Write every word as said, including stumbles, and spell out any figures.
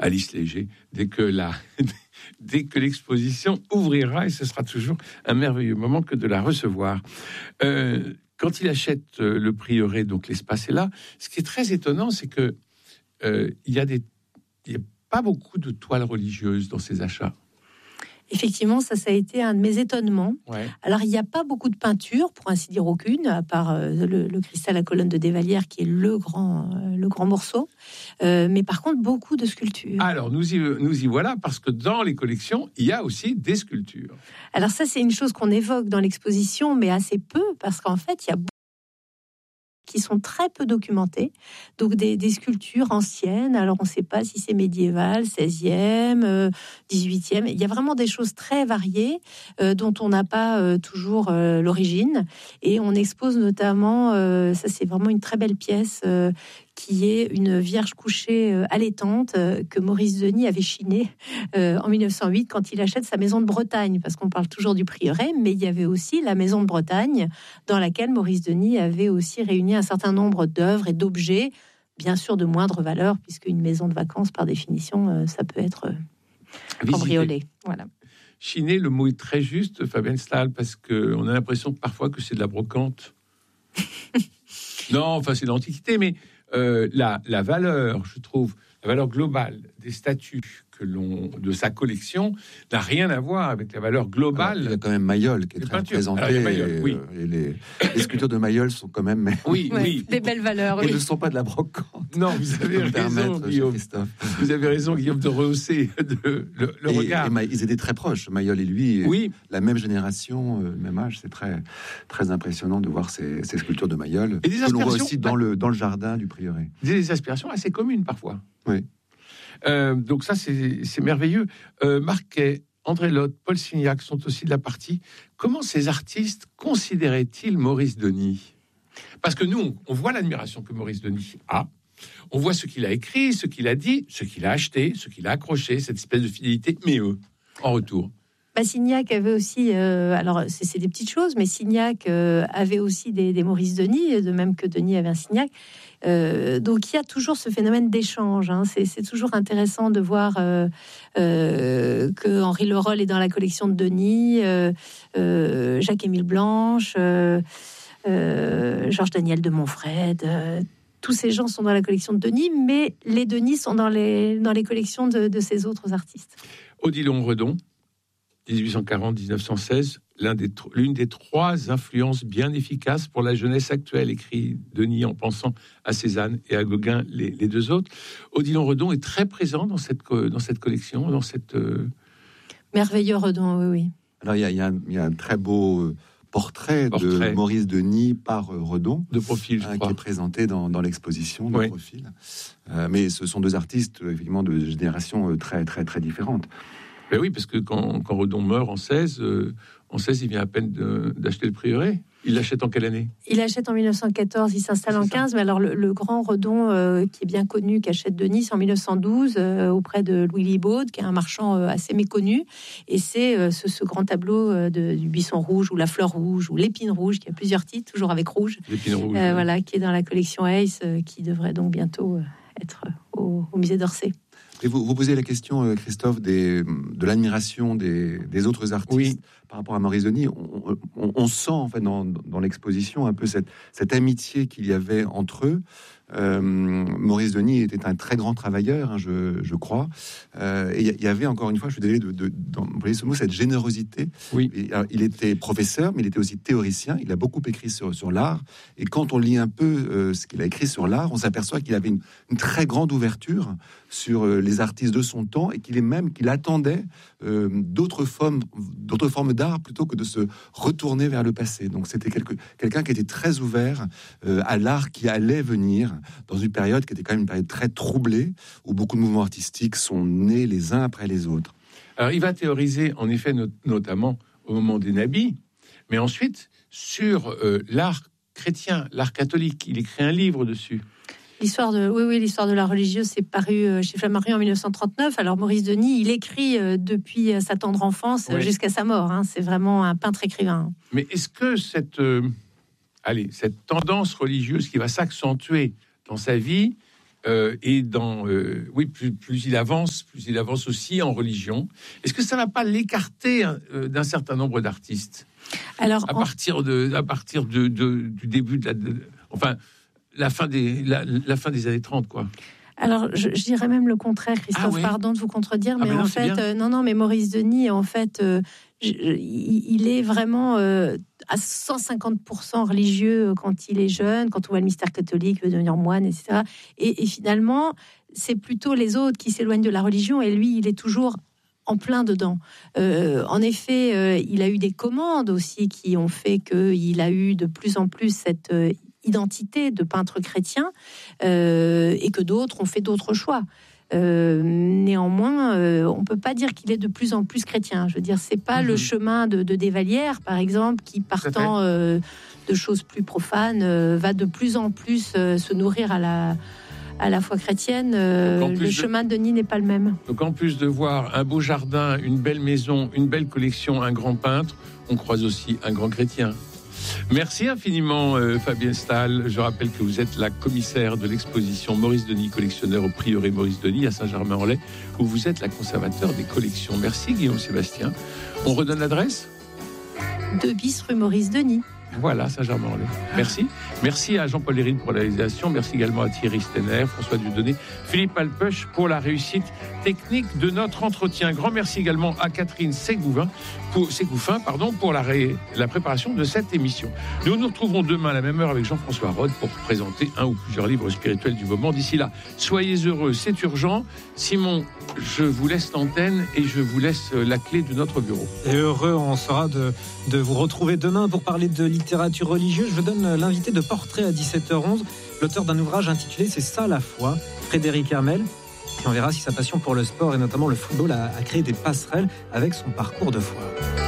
Alice Léger, dès que la, dès que l'exposition ouvrira, et ce sera toujours un merveilleux moment que de la recevoir. Euh, quand il achète le prieuré, donc l'espace est là. Ce qui est très étonnant, c'est que euh, il y a des, il y a pas beaucoup de toiles religieuses dans ces achats. Effectivement, ça, ça a été un de mes étonnements. Ouais. Alors, il n'y a pas beaucoup de peinture, pour ainsi dire aucune, à part euh, le, le cristal à colonne de Desvallières, qui est le grand, euh, le grand morceau. Euh, mais par contre, beaucoup de sculptures. Alors, nous y, nous y voilà, parce que dans les collections, il y a aussi des sculptures. Alors ça, c'est une chose qu'on évoque dans l'exposition, mais assez peu, parce qu'en fait, il y a qui sont très peu documentées, donc des, des sculptures anciennes, alors on ne sait pas si c'est médiéval, seizième, euh, dix-huitième, il y a vraiment des choses très variées euh, dont on n'a pas euh, toujours euh, l'origine, et on expose notamment, euh, ça c'est vraiment une très belle pièce, euh, qui est une Vierge couchée euh, allaitante euh, que Maurice Denis avait chinée euh, en mille neuf cent huit quand il achète sa maison de Bretagne, parce qu'on parle toujours du prieuré, mais il y avait aussi la maison de Bretagne dans laquelle Maurice Denis avait aussi réuni un certain nombre d'œuvres et d'objets, bien sûr de moindre valeur, puisque une maison de vacances, par définition, euh, ça peut être euh, cambriolé. Voilà. Chiner, le mot est très juste, Fabienne Stahl, parce qu'on a l'impression parfois que c'est de la brocante. Non, enfin c'est de l'Antiquité, mais Euh, la, la valeur, je trouve, la valeur globale des statues que l'on de sa collection n'a rien à voir avec la valeur globale. Alors, il y a quand même Mayol qui est très représenté. Alors, Mayol, et, oui. et les, les sculptures de Mayol sont quand même oui, ouais, oui. des belles valeurs. Elles oui. ne sont pas de la brocante. Non, vous avez raison, Guillaume. Vous avez raison, Guillaume, de rehausser de, le, le et, regard. Et Ma, ils étaient très proches, Mayol et lui. Oui. La même génération, euh, même âge. C'est très, très impressionnant de voir ces, ces sculptures de Mayol Et des que l'on voit aspirations- aussi dans le, dans le jardin du prieuré. Des aspirations assez communes parfois. Oui. Euh, donc ça, c'est, c'est merveilleux. Euh, Marquet, André Lotte, Paul Signac sont aussi de la partie. Comment ces artistes considéraient-ils Maurice Denis ? Parce que nous, on, on voit l'admiration que Maurice Denis a. On voit ce qu'il a écrit, ce qu'il a dit, ce qu'il a acheté, ce qu'il a accroché, cette espèce de fidélité. Mais eux, en retour. Bah, Signac avait aussi, euh, alors c'est, c'est des petites choses, mais Signac euh, avait aussi des, des Maurice Denis, de même que Denis avait un Signac. Euh, donc il y a toujours ce phénomène d'échange. Hein. C'est, c'est toujours intéressant de voir euh, euh, que Henri Leroll est dans la collection de Denis, euh, euh, Jacques-Émile Blanche, euh, euh, Georges Daniel de Montfred. Euh, tous ces gens sont dans la collection de Denis, mais les Denis sont dans les, dans les collections de, de ces autres artistes. Odilon Redon, dix-huit cent quarante à dix-neuf cent seize, l'un des, l'une des trois influences bien efficaces pour la jeunesse actuelle, écrit Denis en pensant à Cézanne et à Gauguin, les, les deux autres. Odilon Redon est très présent dans cette, dans cette collection, dans cette... Euh... Merveilleux Redon, oui, oui. Alors, il y a, il y a, un, il y a un très beau portrait, portrait de Maurice Denis par Redon. De profil, je hein, crois. qui est présenté dans, dans l'exposition de oui. profil. Euh, mais ce sont deux artistes, effectivement, de générations très, très, très différentes. Ben oui, parce que quand, quand Redon meurt en seize, euh, en seize, il vient à peine de, d'acheter le prieuré. Il l'achète en quelle année ? Il achète en mille neuf cent quatorze, il s'installe en quinze, mais alors le, le grand Redon euh, qui est bien connu, qui achète de Nice en mille neuf cent douze euh, auprès de Louis Libaud, qui est un marchand euh, assez méconnu, et c'est euh, ce, ce grand tableau euh, de, du buisson rouge ou la fleur rouge ou l'épine rouge, qui a plusieurs titres, toujours avec rouge, l'épine rouge, euh, voilà, qui est dans la collection Hayes, euh, qui devrait donc bientôt euh, être au, au musée d'Orsay. Et vous, vous posez la question, Christophe, des, de l'admiration des, des autres artistes oui. par rapport à Maurice Denis. On, on, on sent en fait dans, dans l'exposition un peu cette, cette amitié qu'il y avait entre eux. Euh, Maurice Denis était un très grand travailleur, hein, je, je crois. Euh, et il y avait encore une fois, je suis désolé de, de, d'employer ce mot, cette générosité. Oui. Et, alors, il était professeur, mais il était aussi théoricien. Il a beaucoup écrit sur, sur l'art. Et quand on lit un peu euh, ce qu'il a écrit sur l'art, on s'aperçoit qu'il avait une, une très grande ouverture sur euh, les artistes de son temps et qu'il est même qu'il attendait euh, d'autres formes, d'autres formes d'art plutôt que de se retourner vers le passé. Donc c'était quelque, quelqu'un qui était très ouvert euh, à l'art qui allait venir dans une période qui était quand même une période très troublée où beaucoup de mouvements artistiques sont nés les uns après les autres. Alors il va théoriser en effet not- notamment au moment des nabis, mais ensuite sur euh, l'art chrétien, l'art catholique. Il écrit un livre dessus. L'histoire de, oui, oui, l'histoire de la religieuse, c'est paru chez Flammarion en mille neuf cent trente-neuf. Alors Maurice Denis, il écrit depuis sa tendre enfance oui. jusqu'à sa mort. Hein. C'est vraiment un peintre écrivain. Mais est-ce que cette, euh, allez, cette tendance religieuse qui va s'accentuer dans sa vie euh, et dans euh, oui plus, plus il avance, plus il avance aussi en religion. Est-ce que ça ne va pas l'écarter euh, d'un certain nombre d'artistes? Alors, à partir de à partir de, de du début de la de, enfin la fin des la, la fin des années trente, quoi. Alors, je, je dirais même le contraire, Christophe. Ah oui. Pardon de vous contredire, ah mais, mais non, en fait, euh, non, non, mais Maurice Denis, en fait, euh, je, il est vraiment euh, à cent cinquante pour cent religieux quand il est jeune, quand on voit le mystère catholique, il veut devenir moine, et cetera. Et, et finalement, c'est plutôt les autres qui s'éloignent de la religion, et lui, il est toujours en plein dedans. Euh, en effet, euh, il a eu des commandes aussi qui ont fait qu'il a eu de plus en plus cette euh, identité de peintre chrétien euh, et que d'autres ont fait d'autres choix. Euh, néanmoins, euh, on peut pas dire qu'il est de plus en plus chrétien. Je veux dire, c'est pas mmh. le chemin de, de Desvallières, par exemple, qui partant euh, de choses plus profanes, euh, va de plus en plus euh, se nourrir à la à la foi chrétienne. Euh, le de... chemin de Denis n'est pas le même. Donc en plus de voir un beau jardin, une belle maison, une belle collection, un grand peintre, on croise aussi un grand chrétien. Merci infiniment euh, Fabienne Stahl. Je rappelle que vous êtes la commissaire de l'exposition Maurice Denis, collectionneur au prieuré Maurice Denis à Saint-Germain-en-Laye, où vous êtes la conservateur des collections. Merci Guillaume Sébastien. On redonne l'adresse ? deux bis rue Maurice Denis. Voilà, Saint-Germain-en-Laye. Merci. Merci à Jean-Paul Hérine pour la réalisation. Merci également à Thierry Stenner, François Dieudonné, Philippe Alpeuch pour la réussite technique de notre entretien. Grand merci également à Catherine Ségouffin pour, Ségouffin, pardon, pour la, ré, la préparation de cette émission. Nous nous retrouverons demain à la même heure avec Jean-François Rode pour présenter un ou plusieurs livres spirituels du moment. D'ici là, soyez heureux, c'est urgent. Simon, je vous laisse l'antenne et je vous laisse la clé de notre bureau. Et heureux, on sera de, de vous retrouver demain pour parler de littérature religieuse. Je donne l'invité de Portrait à dix-sept heures onze, l'auteur d'un ouvrage intitulé « C'est ça la foi », Frédéric Hermel. Et on verra si sa passion pour le sport et notamment le football a, a créé des passerelles avec son parcours de foi.